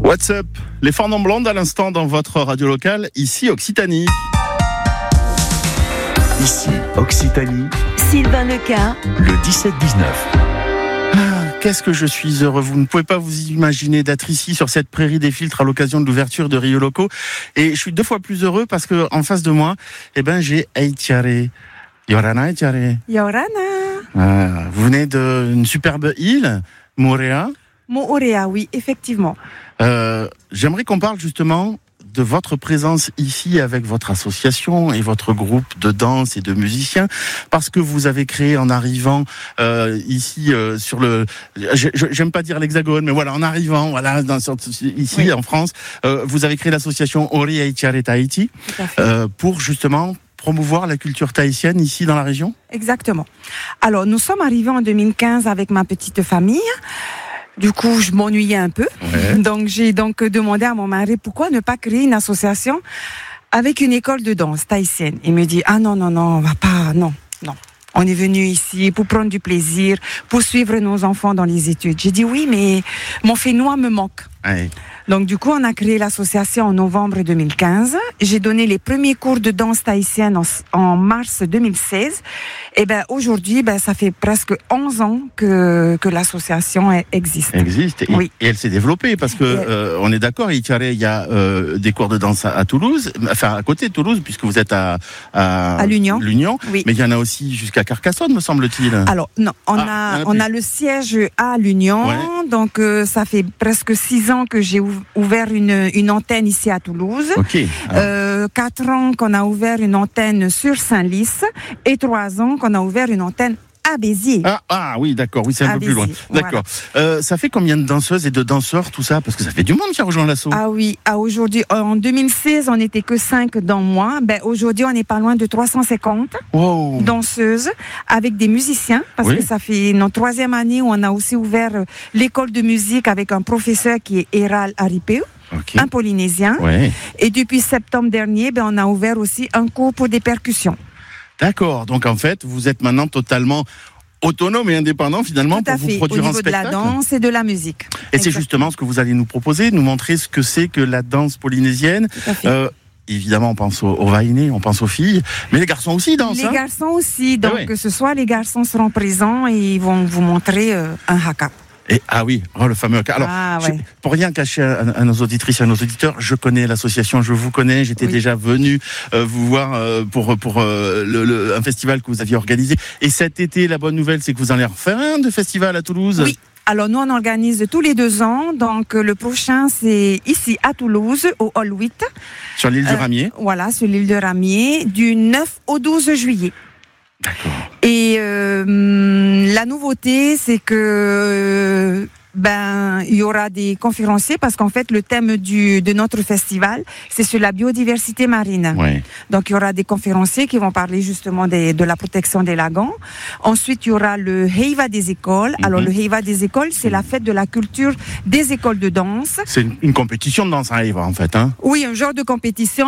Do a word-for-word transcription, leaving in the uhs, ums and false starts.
What's up? Les Fernand Blondes à l'instant dans votre radio locale, ici Occitanie. Ici Occitanie, Sylvain Leca, le dix-sept dix-neuf. Ah, qu'est-ce que je suis heureux. Vous ne pouvez pas vous imaginer d'être ici sur cette prairie des filtres à l'occasion de l'ouverture de Rio Loco. Et je suis deux fois plus heureux parce que en face de moi, eh ben, j'ai Aïtiare. Yorana Aïtiare. Yorana. Ah, vous venez d'une superbe île, Moorea. Moorea, oui, effectivement. Euh, j'aimerais qu'on parle justement de votre présence ici avec votre association et votre groupe de danse et de musiciens, parce que vous avez créé en arrivant euh, ici euh, sur le, j'aime pas dire l'Hexagone, mais voilà, en arrivant, voilà, dans, ici oui. en France, euh, vous avez créé l'association Ori Aïtiare Tahiti euh, pour justement promouvoir la culture tahitienne ici dans la région. Exactement. Alors, nous sommes arrivés en deux mille quinze avec ma petite famille. Du coup, je m'ennuyais un peu. Ouais. Donc, j'ai donc demandé à mon mari pourquoi ne pas créer une association avec une école de danse tahitienne. Il me dit, ah non, non, non, on va pas, non, non. On est venu ici pour prendre du plaisir, pour suivre nos enfants dans les études. J'ai dit oui, mais mon fénois me manque. Ouais. Donc, du coup, on a créé l'association en novembre deux mille quinze. J'ai donné les premiers cours de danse tahitienne en, en mars deux mille seize. Et ben, aujourd'hui, ben, ça fait presque onze ans que, que l'association existe. Existe. Et, oui. et elle s'est développée parce que, euh, on est d'accord, il y a euh, des cours de danse à, à Toulouse, enfin, à côté de Toulouse, puisque vous êtes à, à, à l'Union. l'Union. Oui. Mais il y en a aussi jusqu'à Carcassonne, me semble-t-il. Alors, non, on ah, a, on a le siège à l'Union. Ouais. Donc, euh, ça fait presque six ans que j'ai ouvert une, une antenne ici à Toulouse. Okay. Euh, quatre ans qu'on a ouvert une antenne sur Saint-Lys et trois ans qu'on a ouvert une antenne à Béziers. Ah, ah oui, d'accord, oui, c'est un à peu Béziers, plus loin. D'accord. Voilà. Euh, ça fait combien de danseuses et de danseurs, tout ça? Parce que ça fait du monde qui a rejoint l'asso. Ah oui, à aujourd'hui, en deux mille seize, on n'était que cinq dans moi. Ben, aujourd'hui, on n'est pas loin de trois cent cinquante wow. danseuses avec des musiciens, parce oui. que ça fait notre troisième année où on a aussi ouvert l'école de musique avec un professeur qui est Eral Aripeu. Okay. Un Polynésien. Ouais. Et depuis septembre dernier, ben, on a ouvert aussi un cours pour des percussions. D'accord. Donc, en fait, vous êtes maintenant totalement autonome et indépendant, finalement, pour vous produire un spectacle. Au niveau de la danse et de la musique. Et exactement. C'est justement ce que vous allez nous proposer, nous montrer ce que c'est que la danse polynésienne. Tout à fait. Euh, Évidemment, on pense aux, aux vainés, on pense aux filles, mais les garçons aussi dansent. Les hein garçons aussi. Donc, ah ouais. ce soir, les garçons seront présents et ils vont vous montrer euh, un haka. Et, ah oui, oh, le fameux haka. Alors, ah, ouais. je, pour rien cacher à, à nos auditrices et à nos auditeurs, je connais l'association, je vous connais, j'étais oui. déjà venu euh, vous voir euh, pour, pour euh, le, le, un festival que vous aviez organisé. Et cet été, la bonne nouvelle, c'est que vous allez en refaire un de festival à Toulouse. Oui. Alors, nous, on organise tous les deux ans. Donc, le prochain, c'est ici à Toulouse, au Hall huit. Sur l'île de Ramier. Euh, voilà, sur l'île de Ramier, du neuf au douze juillet. D'accord. Et euh, la nouveauté, c'est que ben il y aura des conférenciers parce qu'en fait le thème du de notre festival c'est sur la biodiversité marine. Ouais. Donc il y aura des conférenciers qui vont parler justement des, de la protection des lagons. Ensuite il y aura le Heiva des écoles. Mm-hmm. Alors le Heiva des écoles c'est la fête de la culture des écoles de danse. C'est une, une compétition de danse à Heiva en fait. Hein. Oui, un genre de compétition.